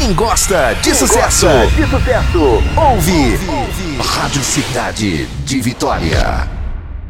Quem gosta de sucesso, ouve Rádio Cidade de Vitória.